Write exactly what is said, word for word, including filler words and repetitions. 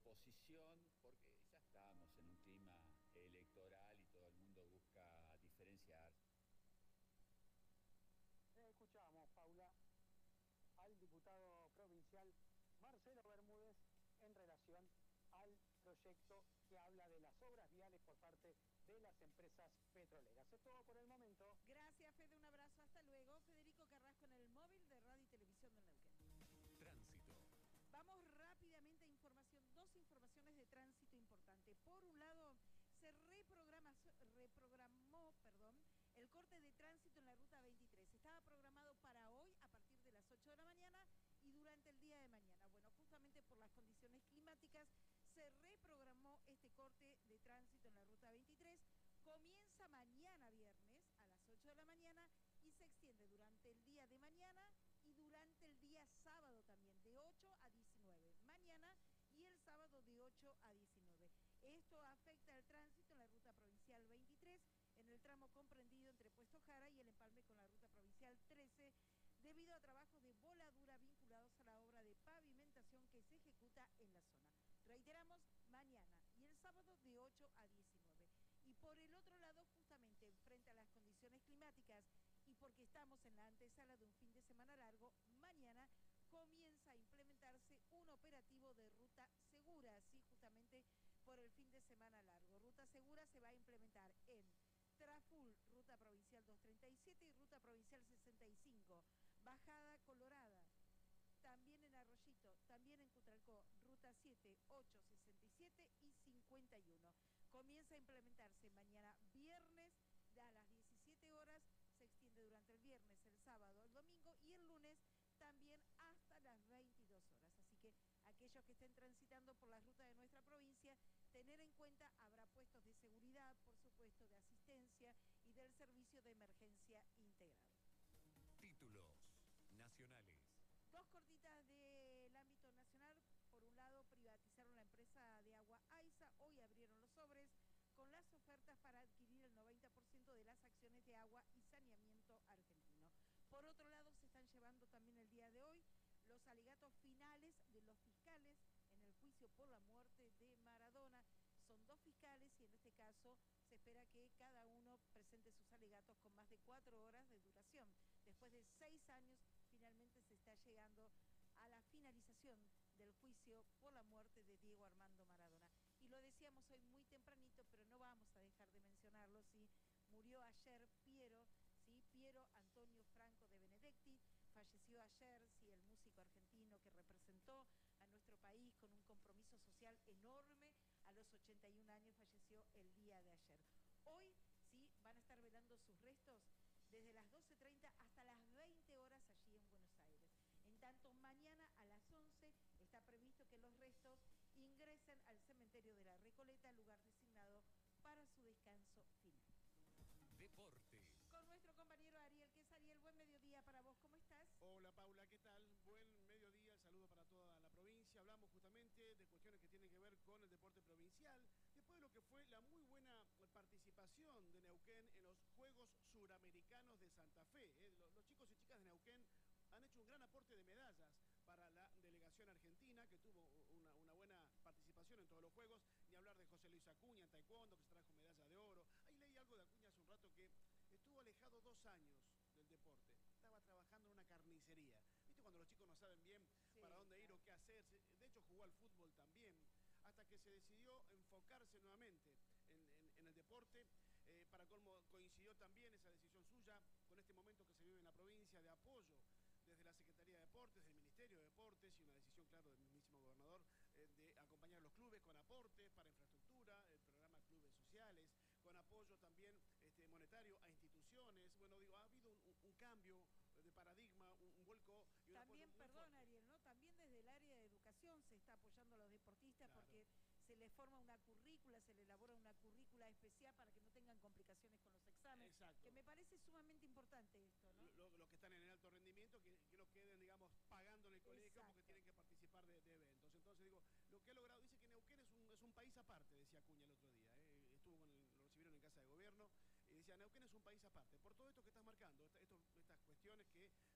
oposición, porque ya estamos en un clima electoral y todo el mundo busca diferenciar. Eh, escuchamos, Paula, al diputado provincial Marcelo Bermúdez en relación al proyecto que habla de las obras viales por parte de las empresas petroleras. Es todo por el momento. Gracias, Fede, un abrazo, hasta luego. Federico Carrasco en el móvil de Radio y Televisión del Neuquén. Tránsito. Vamos rápidamente a información, dos informaciones de tránsito importante. Por un lado, se reprograma, reprogramó perdón, el corte de tránsito en la ruta veintitrés. Estaba programado para hoy a partir de las ocho de la mañana y durante el día de mañana. Bueno, justamente por las condiciones climáticas se reprogramó este corte de tránsito en la ruta veintitrés. Comienza mañana viernes a las ocho de la mañana y se extiende durante el día de mañana y durante el día sábado también, de ocho a diecinueve. Mañana y el sábado de ocho a diecinueve. Esto afecta el tránsito en la ruta provincial veintitrés, en el tramo comprendido entre Puesto Jara y el empalme con la ruta provincial trece, debido a trabajos de voladura vinculados a la obra de pavimentación que se ejecuta en la zona. Reiteramos, mañana y el sábado de ocho a diecinueve. Y por el otro lado, justamente frente a las condiciones climáticas y porque estamos en la antesala de un fin de semana largo, mañana comienza a implementarse un operativo de ruta segura, así justamente por el fin de semana largo. Ruta segura se va a implementar en Traful, ruta provincial doscientos treinta y siete y ruta provincial sesenta y cinco, Bajada Colorada, también en Arroyito, también en Cutralcó, ruta siete, ocho, sesenta y siete y cincuenta y uno. Comienza a implementarse mañana viernes a las diecisiete horas, se extiende durante el viernes, el sábado, el domingo y el lunes también hasta las veintidós horas. Así que aquellos que estén transitando por las rutas de nuestra provincia, tener en cuenta, habrá puestos de seguridad, por supuesto, de asistencia y del servicio de emergencia integrado. Títulos nacionales. Dos cortitas del ámbito nacional. Por un lado, privatizaron la empresa de agua AISA, hoy abrieron los sobres con las ofertas para adquirir el noventa por ciento de las acciones de Agua y Saneamiento Argentino. Por otro lado, se están llevando también el día de hoy los alegatos finales de los fiscales en el juicio por la muerte de Maradona. Son dos fiscales y en este caso se espera que cada uno presente sus alegatos con más de cuatro horas de duración. Después de seis años, finalmente se está llegando a la finalización del juicio por la muerte de Diego Armando Maradona. Y lo decíamos hoy muy tempranito, pero no vamos a dejar de mencionarlo, ¿sí? Murió ayer Piero, ¿sí? Piero Antonio Franco de Benedetti, falleció ayer, sí, el músico argentino que representó a nuestro país con un compromiso social enorme, a los ochenta y un años falleció el día de ayer. Hoy, sí, van a estar velando sus restos desde las doce treinta hasta las veinte horas allí en Buenos Aires. En tanto, mañana a las once está previsto que los restos ingresen al cementerio de la Recoleta, lugar designado para su descanso final. Deportes. Con nuestro compañero Ariel, que es Ariel, buen mediodía para vos, ¿cómo estás? Hola Paula, ¿qué tal? Buen mediodía, el saludo para toda la provincia. Hablamos justamente de cuestiones que tienen que ver con el deporte provincial, después de lo que fue la muy buena participación de Neuquén en los Juegos Suramericanos de Santa Fe. ¿eh? Los, los chicos y chicas de Neuquén han hecho un gran aporte de medallas para la delegación argentina, que tuvo una, una buena participación en todos los juegos. Ni hablar de José Luis Acuña en taekwondo, que se trajo medalla de oro. Ahí leí algo de Acuña hace un rato, que estuvo alejado dos años del deporte. Estaba trabajando en una carnicería. ¿Viste cuando los chicos no saben bien sí, para dónde ir o qué hacer? De hecho, jugó al fútbol también, hasta que se decidió enfocarse nuevamente en, en, en el deporte. Eh, para colmo, coincidió también esa decisión suya con este momento que se vive en la provincia de apoyo desde la Secretaría de Deportes, del Ministerio de Deportes, y una decisión, claro, del mismísimo gobernador, eh, de acompañar a los clubes con aportes para infraestructura, el programa Clubes Sociales, con apoyo también este, monetario a instituciones. Bueno, digo, ha habido un, un cambio de paradigma, un, un vuelco y un también, apoyo muy perdón, fuerte. Ariel, ¿no? También desde el área de educación se está apoyando a los deportistas, claro, porque se les forma una currícula, se les elabora una currícula especial para que no tengan complicaciones con los exámenes. Exacto. Que me parece sumamente importante esto, ¿no? Los lo que están en el alto rendimiento, que, que no queden, digamos, pagando en el colegio. Exacto. Porque tienen que participar de, de eventos. Entonces, digo, lo que ha logrado, dice que Neuquén es un, es un país aparte, decía Acuña el otro día. ¿eh? Estuvo con el, lo recibieron en casa de gobierno y decía, Neuquén es un país aparte. Por todo esto que estás marcando, esta, esto, estas cuestiones que